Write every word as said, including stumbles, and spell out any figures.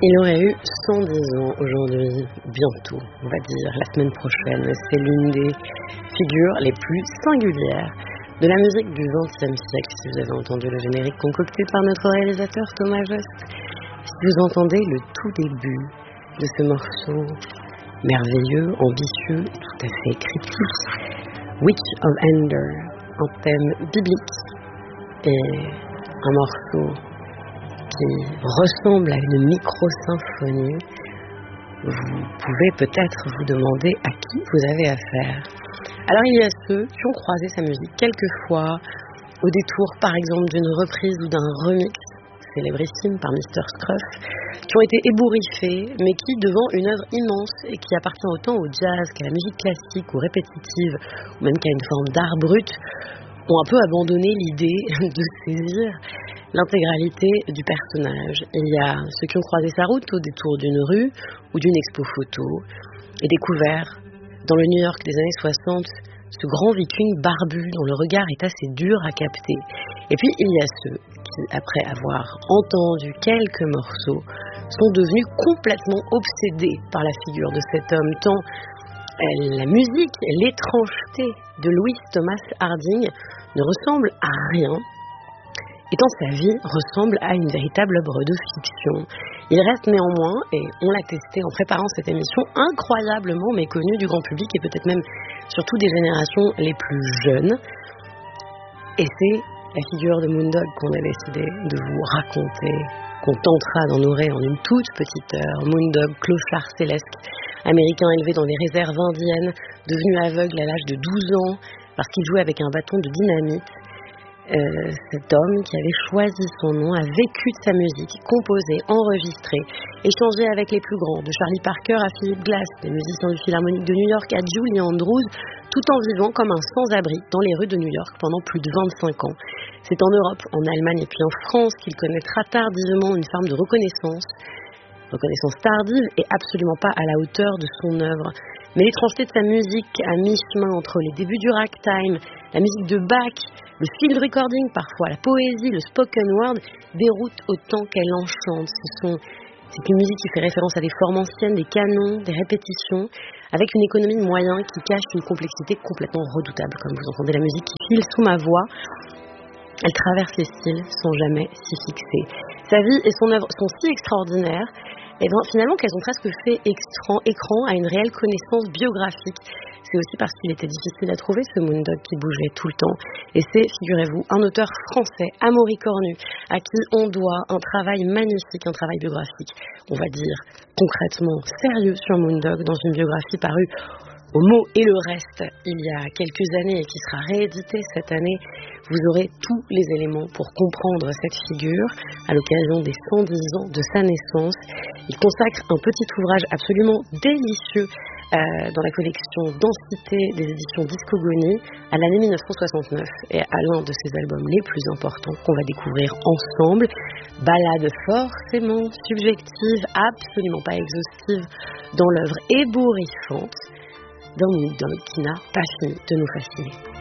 Il aurait eu cent dix ans aujourd'hui, bientôt, on va dire, la semaine prochaine. C'est l'une des figures les plus singulières de la musique du vingtième siècle, si vous avez entendu le générique concocté par notre réalisateur Thomas Jost. Si vous entendez le tout début de ce morceau merveilleux, ambitieux, tout à fait critique, Witch of Endor, un thème biblique et un morceau qui ressemble à une micro-symphonie, vous pouvez peut-être vous demander à qui vous avez affaire. Alors il y a ceux qui ont croisé sa musique quelquefois au détour par exemple d'une reprise ou d'un remix célébrissime par mister Scruff, qui ont été ébouriffés, mais qui, devant une œuvre immense et qui appartient autant au jazz qu'à la musique classique ou répétitive, ou même qu'à une forme d'art brut, ont un peu abandonné l'idée de saisir l'intégralité du personnage. Il y a ceux qui ont croisé sa route au détour d'une rue ou d'une expo photo et découvert dans le New York des années soixante ce grand viking barbu dont le regard est assez dur à capter. Et puis il y a ceux qui, après avoir entendu quelques morceaux, sont devenus complètement obsédés par la figure de cet homme, tant la musique, l'étrangeté de Louis Thomas Harding ne ressemble à rien, et tant sa vie ressemble à une véritable œuvre de fiction. Il reste néanmoins, et on l'a testé en préparant cette émission, incroyablement méconnu du grand public et peut-être même surtout des générations les plus jeunes. Et c'est la figure de Moondog qu'on a décidé de vous raconter, qu'on tentera d'ennorer en une toute petite heure. Moondog, clochard céleste, américain élevé dans les réserves indiennes, devenu aveugle à l'âge de douze ans parce qu'il jouait avec un bâton de dynamite. Euh, cet homme qui avait choisi son nom a vécu de sa musique, composé, enregistré, échangé avec les plus grands, de Charlie Parker à Philip Glass, des musiciens du Philharmonique de New York à Julie Andrews, tout en vivant comme un sans-abri dans les rues de New York pendant plus de vingt-cinq ans. C'est en Europe, en Allemagne et puis en France qu'il connaîtra tardivement une forme de reconnaissance, reconnaissance tardive et absolument pas à la hauteur de son œuvre. Mais l'étrangeté de sa musique, à mi-chemin entre les débuts du ragtime, la musique de Bach, le field recording parfois, la poésie, le spoken word, déroute autant qu'elle enchante. Ce sont, c'est une musique qui fait référence à des formes anciennes, des canons, des répétitions, avec une économie de moyens qui cache une complexité complètement redoutable. Comme vous entendez la musique qui file sous ma voix, elle traverse les styles sans jamais s'y fixer. Sa vie et son œuvre sont si extraordinaires, et bien, finalement qu'elles ont presque fait écran, écran à une réelle connaissance biographique. C'est aussi parce qu'il était difficile à trouver ce Moondog qui bougeait tout le temps. Et c'est, figurez-vous, un auteur français, Amaury Cornu, à qui on doit un travail magnifique, un travail biographique, on va dire concrètement sérieux sur Moondog, dans une biographie parue au mot et le reste il y a quelques années et qui sera réédité cette année. Vous aurez tous les éléments pour comprendre cette figure à l'occasion des cent dix ans de sa naissance. Il consacre un petit ouvrage absolument délicieux euh, dans la collection Densité des éditions Discogonie à l'année mille neuf cent soixante-neuf et à l'un de ses albums les plus importants qu'on va découvrir ensemble. Ballade forcément subjective, absolument pas exhaustive dans l'œuvre ébouriffante d'un Moondog qui n'a pas fini de nous fasciner.